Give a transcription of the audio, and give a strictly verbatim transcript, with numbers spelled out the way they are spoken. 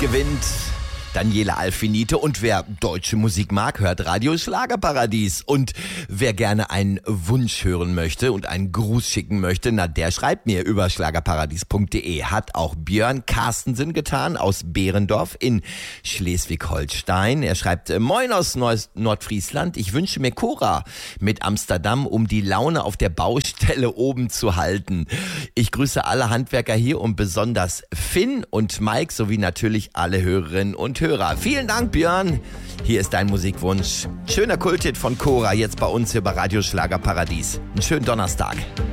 gewinnt Daniela Alfinite. Und wer deutsche Musik mag, hört Radio Schlagerparadies. Und wer gerne einen Wunsch hören möchte und einen Gruß schicken möchte, na, der schreibt mir über schlagerparadies punkt de. Hat auch Björn Carstensen getan aus Behrendorf in Schleswig-Holstein. Er schreibt: Moin aus Neu- Nordfriesland. Ich wünsche mir Cora mit Amsterdam, um die Laune auf der Baustelle oben zu halten. Ich grüße alle Handwerker hier und besonders Finn und Mike sowie natürlich alle Hörerinnen und Hörer. Vielen Dank, Björn. Hier ist dein Musikwunsch. Schöner Kulthit von Cora, jetzt bei uns hier bei Radio Schlagerparadies. Einen schönen Donnerstag.